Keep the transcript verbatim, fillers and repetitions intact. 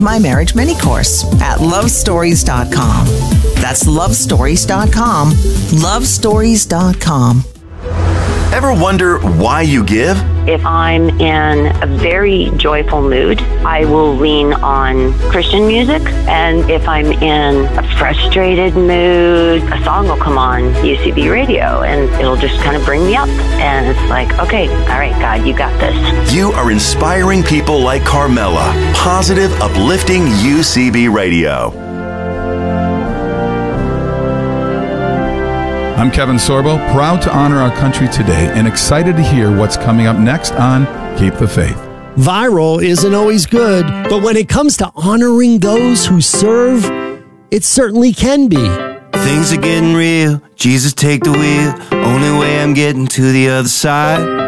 My Marriage Mini Course at love stories dot com. That's love stories dot com. love stories dot com. Ever wonder why you give? If I'm in a very joyful mood, I will lean on Christian music. And if I'm in a frustrated mood, a song will come on U C B radio and it'll just kind of bring me up. And it's like, okay, all right, God, you got this. You are inspiring people like Carmela. Positive, uplifting U C B radio. I'm Kevin Sorbo, proud to honor our country today and excited to hear what's coming up next on Keep the Faith. Viral isn't always good, but when it comes to honoring those who serve, it certainly can be. Things are getting real. Jesus, take the wheel. Only way I'm getting to the other side.